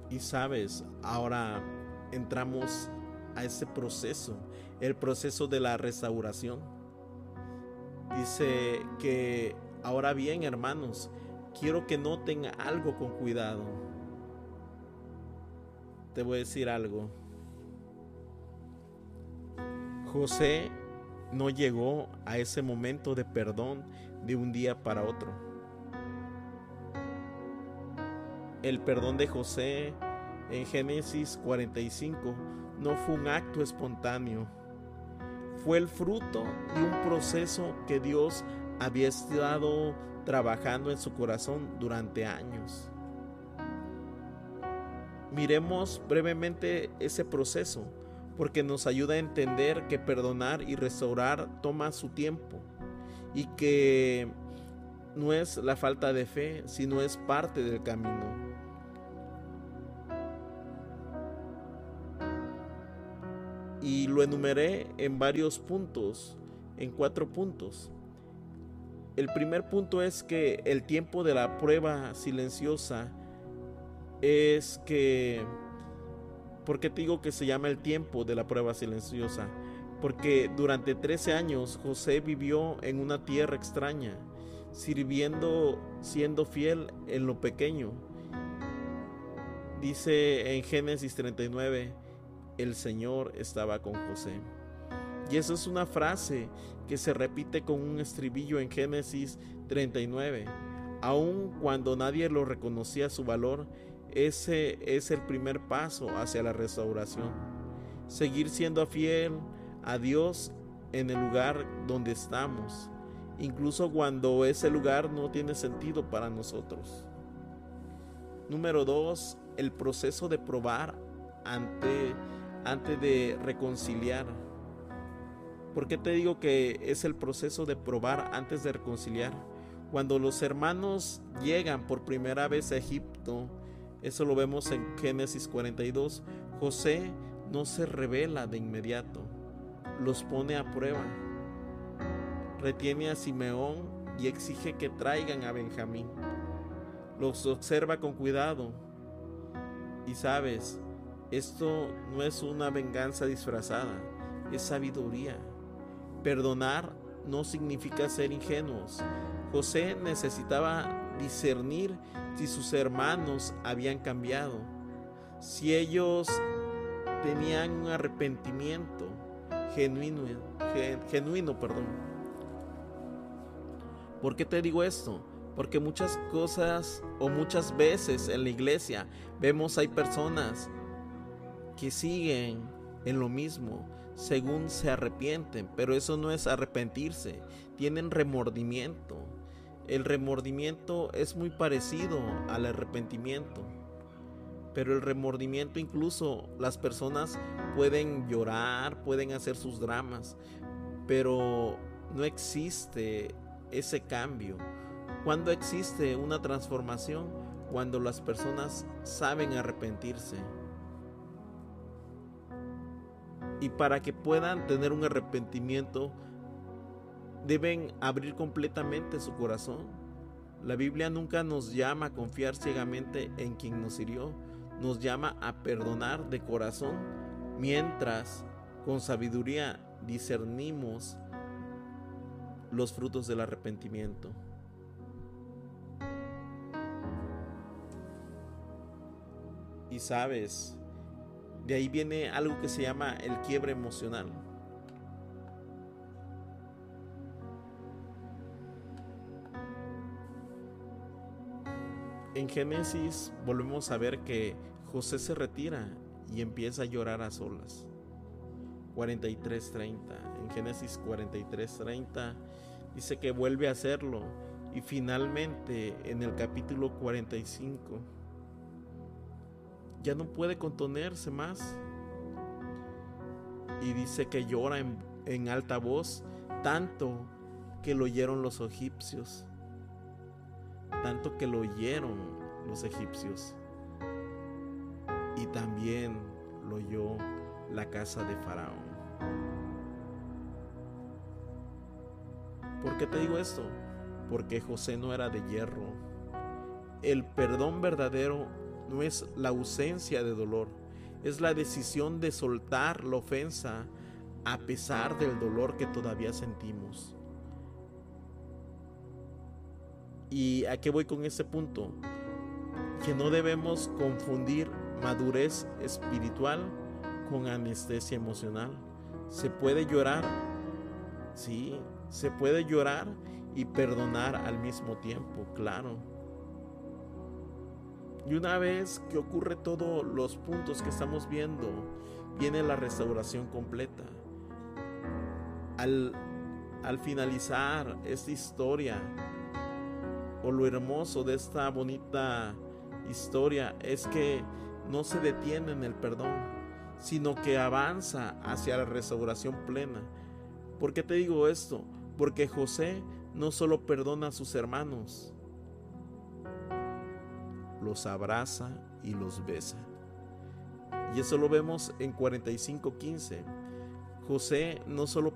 Y sabes, ahora entramos a ese proceso, el proceso de la restauración. Dice que ahora bien, hermanos, quiero que noten algo con cuidado. Te voy a decir algo. José no llegó a ese momento de perdón de un día para otro. El perdón de José en Génesis 45 no fue un acto espontáneo, fue el fruto de un proceso que Dios había estado trabajando en su corazón durante años. Miremos brevemente ese proceso, porque nos ayuda a entender que perdonar y restaurar toma su tiempo y que no es la falta de fe, sino es parte del camino. Y lo enumeré en varios puntos, en 4 puntos. El primer punto es que el tiempo de la prueba silenciosa es que... ¿Por qué te digo que se llama el tiempo de la prueba silenciosa? Porque durante 13 años José vivió en una tierra extraña, sirviendo, siendo fiel en lo pequeño. Dice en Génesis 39, el Señor estaba con José. Y esa es una frase que se repite con un estribillo en Génesis 39. Aun cuando nadie lo reconocía su valor, ese es el primer paso hacia la restauración. Seguir siendo fiel a Dios en el lugar donde estamos, incluso cuando ese lugar no tiene sentido para nosotros. Número 2, el proceso de probar antes de reconciliar. ¿Por qué te digo que es el proceso de probar antes de reconciliar? Cuando los hermanos llegan por primera vez a Egipto, eso lo vemos en Génesis 42, José no se revela de inmediato, los pone a prueba, retiene a Simeón y exige que traigan a Benjamín. Los observa con cuidado y sabes, esto no es una venganza disfrazada, es sabiduría. Perdonar no significa ser ingenuos. José necesitaba discernir si sus hermanos habían cambiado, si ellos tenían un arrepentimiento genuino. ¿Por qué te digo esto? Porque muchas cosas o muchas veces en la iglesia vemos hay personas que siguen en lo mismo según se arrepienten, pero eso no es arrepentirse, tienen remordimiento. El remordimiento es muy parecido al arrepentimiento, pero el remordimiento incluso las personas pueden llorar, pueden hacer sus dramas, pero no existe ese cambio. ¿Cuándo existe una transformación? Cuando las personas saben arrepentirse. Y para que puedan tener un arrepentimiento, deben abrir completamente su corazón. La Biblia nunca nos llama a confiar ciegamente en quien nos hirió, nos llama a perdonar de corazón, mientras con sabiduría discernimos los frutos del arrepentimiento. Y sabes, de ahí viene algo que se llama el quiebre emocional. En Génesis volvemos a ver que José se retira y empieza a llorar a solas. 43:30. En Génesis 43:30 dice que vuelve a hacerlo y finalmente en el capítulo 45 ya no puede contenerse más y dice que llora en alta voz, tanto que lo oyeron los egipcios, tanto que lo oyeron los egipcios, y también lo oyó la casa de Faraón. ¿Por qué te digo esto? Porque José no era de hierro. El perdón verdadero no es la ausencia de dolor, es la decisión de soltar la ofensa a pesar del dolor que todavía sentimos. ¿Y a qué voy con este punto? Que no debemos confundir madurez espiritual con anestesia emocional. Se puede llorar, sí, se puede llorar y perdonar al mismo tiempo, claro. Y una vez que ocurre todos los puntos que estamos viendo, viene la restauración completa. Al finalizar esta historia, o lo hermoso de esta bonita historia, es que no se detiene en el perdón, sino que avanza hacia la restauración plena. ¿Por qué te digo esto? Porque José no solo perdona a sus hermanos, los abraza y los besa. Y eso lo vemos en 45:15. José no solo